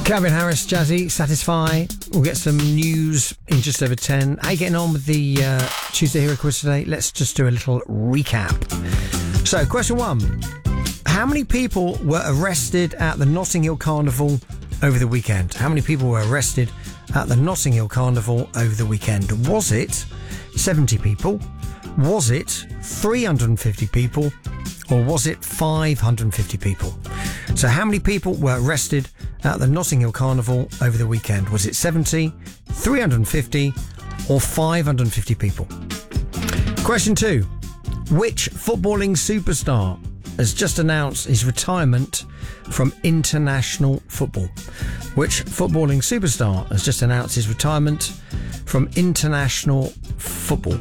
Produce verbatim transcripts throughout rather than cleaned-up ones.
Calvin Harris, Jazzy, Satisfy. We'll get some news in just over ten. How you getting on with the uh, Tuesday Hero Quiz today? Let's just do a little recap. So, question one. How many people were arrested at the Notting Hill Carnival over the weekend? How many people were arrested at the Notting Hill Carnival over the weekend? Was it seventy people? Was it three hundred fifty people? Or was it five hundred fifty people? So how many people were arrested at the Notting Hill Carnival over the weekend? Was it seventy, three hundred fifty or five hundred fifty people? Question two. Which footballing superstar has just announced his retirement from international football? Which footballing superstar has just announced his retirement from international football?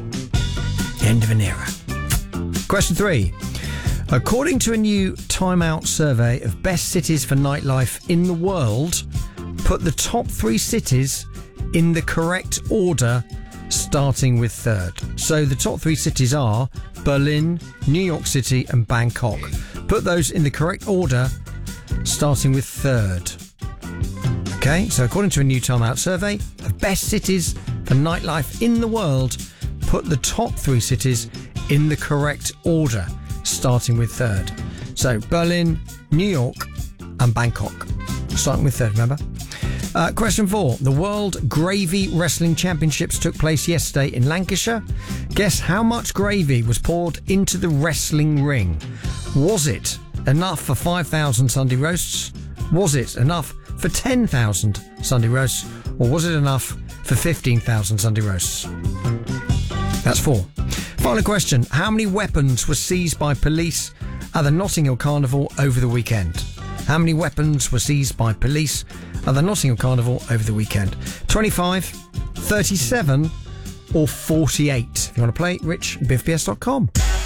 End of an era. Question three. According to a new Time Out survey of best cities for nightlife in the world, put the top three cities in the correct order, starting with third. So the top three cities are Berlin, New York City and Bangkok. Put those in the correct order, starting with third. Okay, so according to a new Time Out survey of best cities for nightlife in the world, put the top three cities in the correct order, starting with third. So Berlin, New York and Bangkok, starting with third, remember? Uh, question four. The World Gravy Wrestling Championships took place yesterday in Lancashire. Guess how much gravy was poured into the wrestling ring? Was it enough for five thousand Sunday roasts? Was it enough for ten thousand Sunday roasts? Or was it enough for fifteen thousand Sunday roasts? That's four. Final question. How many weapons were seized by police at the Notting Hill Carnival over the weekend? How many weapons were seized by police at the Notting Hill Carnival over the weekend? twenty-five, thirty-seven or forty-eight? If you want to play, rich, biv p s dot com.